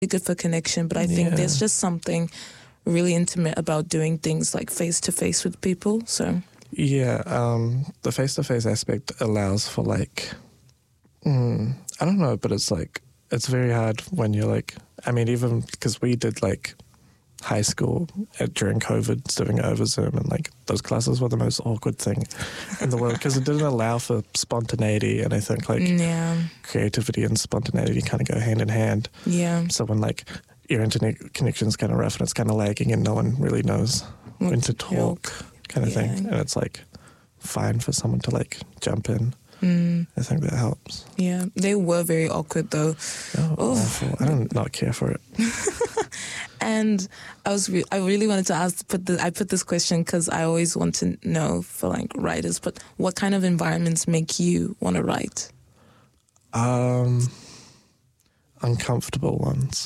good for connection, but I think there's just something really intimate about doing things like face-to-face with people, so... Yeah, the face-to-face aspect allows for like, I don't know, but it's like, it's very hard when you're like, I mean, even because we did like high school during COVID, doing it over Zoom, and like those classes were the most awkward thing in the world because it didn't allow for spontaneity, and I think like creativity and spontaneity kind of go hand in hand. Yeah. So when like your internet connection's kind of rough and it's kind of lagging and no one really knows when to talk kind of thing, and it's like fine for someone to like jump in. I think that helps. Yeah, they were very awkward though. Oh, awful. I don't not care for it. And I really wanted to I put this question because I always want to know for like writers, but what kind of environments make you want to write? Uncomfortable ones.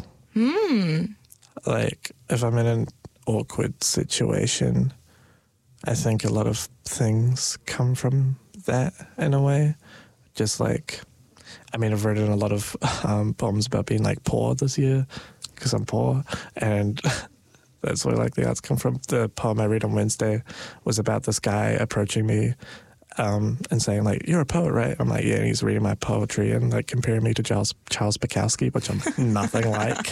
Like if I'm in an awkward situation, I think a lot of things come from that in a way. Just like, I mean, I've written a lot of poems about being like poor this year because I'm poor, and that's where like the arts come from. The poem I read on Wednesday was about this guy approaching me and saying like, "You're a poet, right?" I'm like, "Yeah," and he's reading my poetry and like comparing me to Charles Bukowski, which I'm nothing like.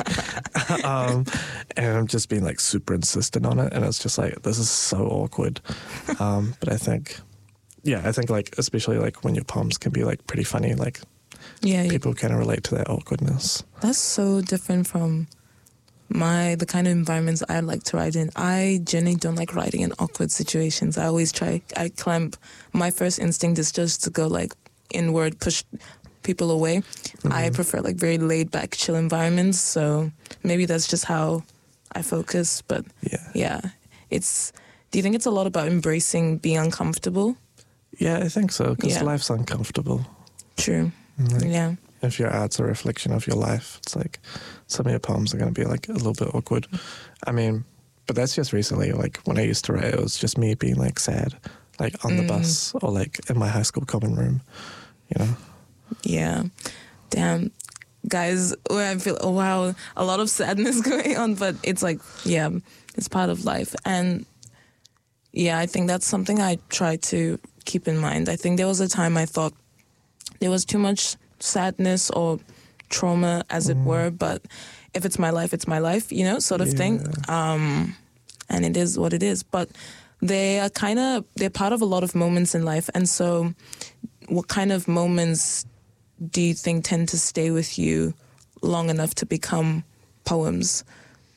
And I'm just being like super insistent on it, and it's just like, this is so awkward. But I think like, especially like when your poems can be like pretty funny, like people can relate to that awkwardness. That's so different from the kind of environments I like to write in. I generally don't like writing in awkward situations. I clamp. My first instinct is just to go like inward, push people away. I prefer like very laid back, chill environments. So maybe that's just how I focus. But yeah, do you think it's a lot about embracing being uncomfortable? Yeah, I think so, because life's uncomfortable. True. Like, if your art's a reflection of your life, it's like some of your poems are going to be like a little bit awkward. I mean, but that's just recently. Like when I used to write, it was just me being like sad, like on the bus or like in my high school common room, you know? Yeah. Damn. Guys, I feel, wow, a lot of sadness going on, but it's like, it's part of life. And I think that's something I try to keep in mind. I think there was a time I thought there was too much sadness or trauma, as it were, but if it's my life, you know, sort of thing. And it is what it is. But they're part of a lot of moments in life. And so what kind of moments do you think tend to stay with you long enough to become poems?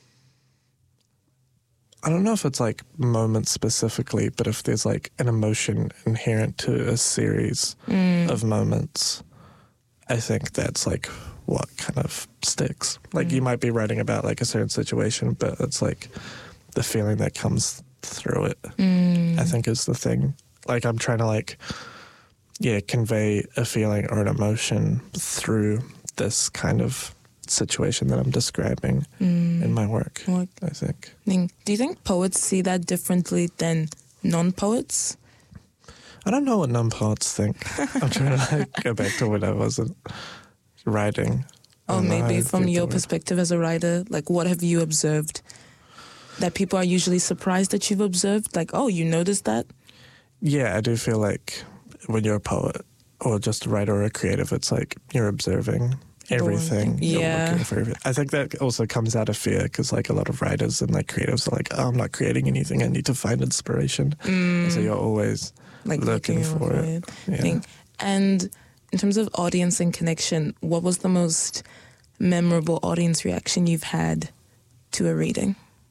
I don't know if it's like moments specifically, but if there's like an emotion inherent to a series of moments, I think that's like what kind of sticks. Like you might be writing about like a certain situation, but it's like the feeling that comes through it, I think is the thing. Like I'm trying to like, convey a feeling or an emotion through this kind of situation that I'm describing in my work, I think. Do you think poets see that differently than non-poets? I don't know what non-poets think. I'm trying to like go back to when I wasn't writing. Or maybe from your perspective as a writer, like what have you observed that people are usually surprised that you've observed? Like, oh, you noticed that? Yeah, I do feel like when you're a poet or just a writer or a creative, it's like you're observing everything. You're looking for everything. I think that also comes out of fear because like a lot of writers and like creatives are like, oh, I'm not creating anything. I need to find inspiration. And so you're always like looking for it. Yeah. And in terms of audience and connection, what was the most memorable audience reaction you've had to a reading?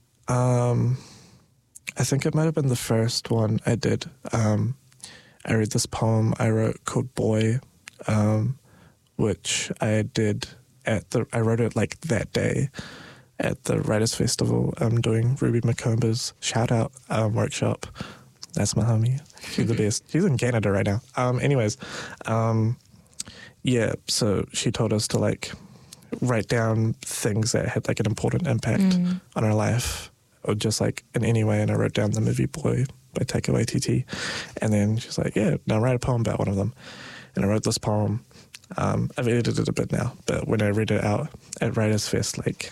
I think it might have been the first one I did. I read this poem I wrote called Boy, which I did I wrote it like that day at the Writers' Festival. I'm doing Ruby Makomba's shout out workshop. That's my homie. She's the best. She's in Canada right now. So she told us to like write down things that had like an important impact on our life or just like in any way. And I wrote down the movie Boy by Taika Waititi. And then she's like, now write a poem about one of them. And I wrote this poem. I've edited it a bit now, but when I read it out at Writers' Fest, like